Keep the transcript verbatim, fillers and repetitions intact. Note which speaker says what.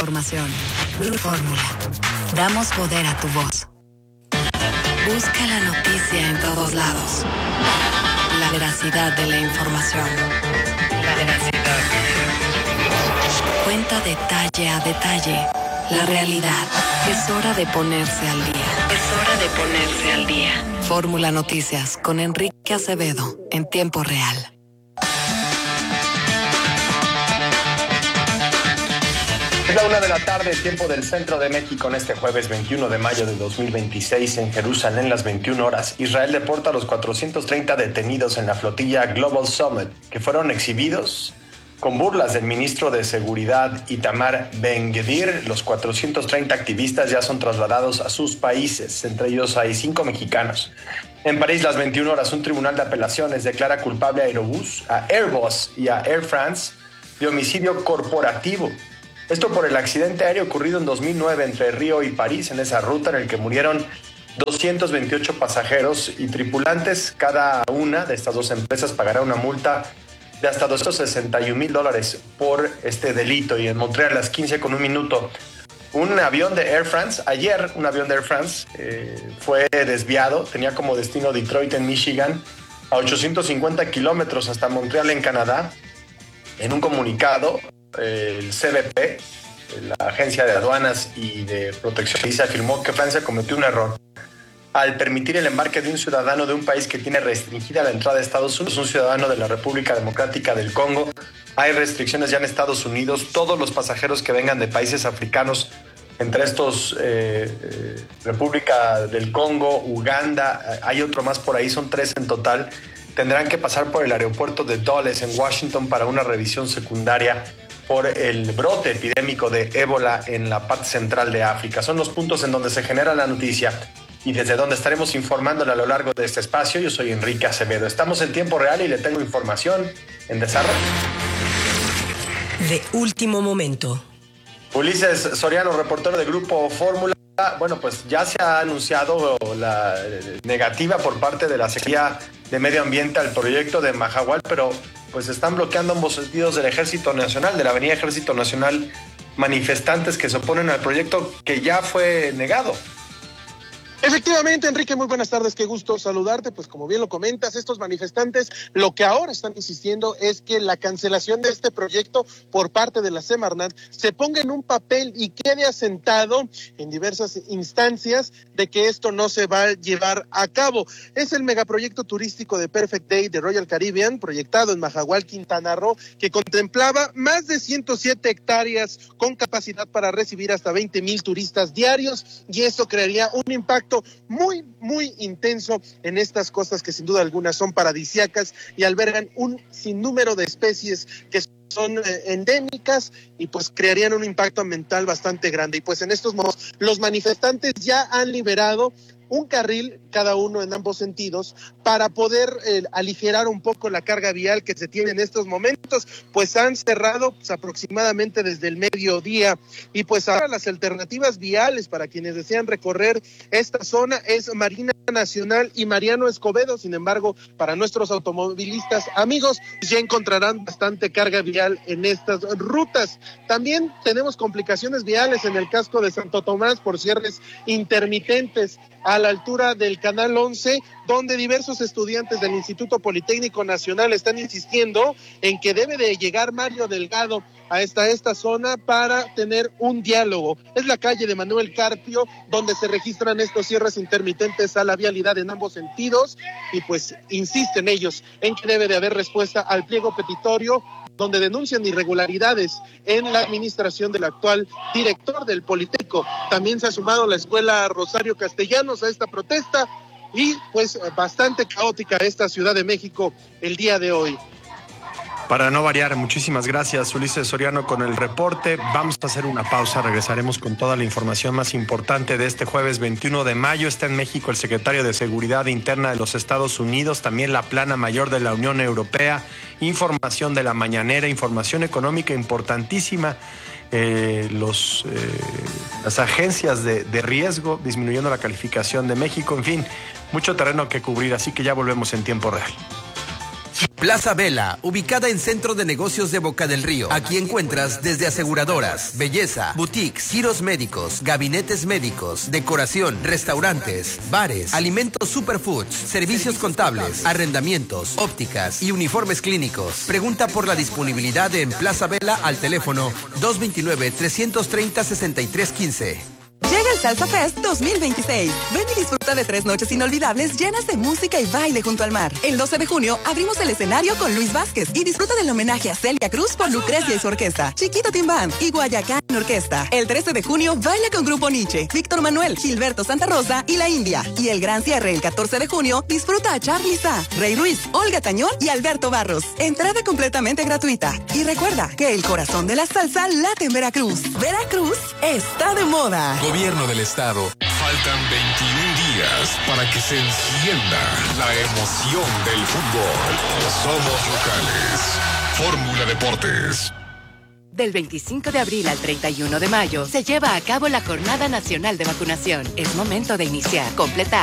Speaker 1: información. Fórmula. Damos poder a tu voz. Busca la noticia en todos lados. La veracidad de la información. La veracidad. Cuenta detalle a detalle la realidad. Es hora de ponerse al día. Es hora de ponerse al día. Fórmula Noticias con Enrique Acevedo en tiempo real.
Speaker 2: Es la una de la tarde, tiempo del centro de México, en este jueves veintiuno de mayo de dos mil veintiséis. En Jerusalén, las veintiuna horas. Israel deporta a los cuatrocientos treinta detenidos en la flotilla Global Summit, que fueron exhibidos con burlas del ministro de Seguridad Itamar Ben-Gvir. Los cuatrocientos treinta activistas ya son trasladados a sus países. Entre ellos hay cinco mexicanos. En París, las veintiuna horas, un tribunal de apelaciones declara culpable a Aerobús, a Airbus y a Air France de homicidio corporativo. Esto por el accidente aéreo ocurrido en dos mil nueve entre Río y París, en esa ruta en el que murieron doscientos veintiocho pasajeros y tripulantes. Cada una de estas dos empresas pagará una multa de hasta doscientos sesenta y un mil dólares por este delito. Y en Montreal, a las quince con un minuto, un avión de Air France, ayer un avión de Air France eh, fue desviado, tenía como destino Detroit en Michigan, a ochocientos cincuenta kilómetros hasta Montreal en Canadá. En un comunicado, el C B P, la Agencia de Aduanas y de Protección, afirmó que Francia cometió un error al permitir el embarque de un ciudadano de un país que tiene restringida la entrada a Estados Unidos, un ciudadano de la República Democrática del Congo. Hay restricciones ya en Estados Unidos. Todos los pasajeros que vengan de países africanos, entre estos eh, eh, República del Congo, Uganda, hay otro más por ahí, son tres en total, tendrán que pasar por el aeropuerto de Dulles en Washington para una revisión secundaria por el brote epidémico de ébola en la parte central de África. Son los puntos en donde se genera la noticia y desde donde estaremos informándole a lo largo de este espacio. Yo soy Enrique Acevedo. Estamos en tiempo real y le tengo información en desarrollo.
Speaker 3: De último momento.
Speaker 2: Ulises Soriano, reportero de Grupo Fórmula. Bueno, pues ya se ha anunciado la negativa por parte de la Secretaría de Medio Ambiente al proyecto de Mahahual, pero pues están bloqueando ambos sentidos del Ejército Nacional, de la Avenida Ejército Nacional, manifestantes que se oponen al proyecto que ya fue negado.
Speaker 4: Efectivamente, Enrique, muy buenas tardes, qué gusto saludarte. Pues como bien lo comentas, estos manifestantes lo que ahora están insistiendo es que la cancelación de este proyecto por parte de la Semarnat se ponga en un papel y quede asentado en diversas instancias de que esto no se va a llevar a cabo. Es el megaproyecto turístico de Perfect Day de Royal Caribbean, proyectado en Mahahual, Quintana Roo, que contemplaba más de ciento siete hectáreas con capacidad para recibir hasta veinte mil turistas diarios, y esto crearía un impacto muy, muy intenso en estas costas que sin duda alguna son paradisíacas y albergan un sinnúmero de especies que son eh, endémicas y pues crearían un impacto ambiental bastante grande. Y pues en estos momentos los manifestantes ya han liberado un carril, cada uno en ambos sentidos, para poder eh, aligerar un poco la carga vial que se tiene en estos momentos, pues han cerrado pues, aproximadamente desde el mediodía, y pues ahora las alternativas viales para quienes desean recorrer esta zona es Marina Nacional y Mariano Escobedo. Sin embargo, para nuestros automovilistas amigos, ya encontrarán bastante carga vial en estas rutas. También tenemos complicaciones viales en el casco de Santo Tomás por cierres intermitentes a la altura del Canal once, donde diversos estudiantes del Instituto Politécnico Nacional están insistiendo en que debe de llegar Mario Delgado a esta, esta zona para tener un diálogo. Es la calle de Manuel Carpio donde se registran estos cierres intermitentes a la vialidad en ambos sentidos, y pues insisten ellos en que debe de haber respuesta al pliego petitorio, donde denuncian irregularidades en la administración del actual director del Politécnico. También se ha sumado la Escuela Rosario Castellanos a esta protesta, y pues bastante caótica esta Ciudad de México el día de hoy.
Speaker 2: Para no variar, muchísimas gracias, Ulises Soriano, con el reporte. Vamos a hacer una pausa, regresaremos con toda la información más importante de este jueves veintiuno de mayo. Está en México el secretario de Seguridad Interna de los Estados Unidos, también la plana mayor de la Unión Europea, información de la mañanera, información económica importantísima. Eh, los, eh, las agencias de, de riesgo disminuyendo la calificación de México, en fin, mucho terreno que cubrir, así que ya volvemos en tiempo real.
Speaker 3: Plaza Vela, ubicada en Centro de Negocios de Boca del Río. Aquí encuentras desde aseguradoras, belleza, boutiques, giros médicos, gabinetes médicos, decoración, restaurantes, bares, alimentos superfoods, servicios contables, arrendamientos, ópticas y uniformes clínicos. Pregunta por la disponibilidad en Plaza Vela al teléfono dos dos nueve, tres tres cero, seis tres uno cinco.
Speaker 5: Llega el Salsa Fest dos mil veintiséis. Ven y disfruta de tres noches inolvidables llenas de música y baile junto al mar. El doce de junio abrimos el escenario con Luis Vázquez y disfruta del homenaje a Celia Cruz por Lucrecia y su orquesta, Chiquito Team Band y Guayacán Orquesta. El trece de junio baila con Grupo Nietzsche, Víctor Manuel, Gilberto Santa Rosa y La India. Y el gran cierre el catorce de junio disfruta a Charly Sa, Rey Ruiz, Olga Tañón y Alberto Barros. Entrada completamente gratuita. Y recuerda que el corazón de la salsa late en Veracruz. Veracruz está de moda.
Speaker 6: Gobierno del Estado. Faltan veintiún días para que se encienda la emoción del fútbol. Somos locales. Fórmula Deportes.
Speaker 7: Del veinticinco de abril al treinta y uno de mayo se lleva a cabo la Jornada Nacional de Vacunación. Es momento de iniciar, completar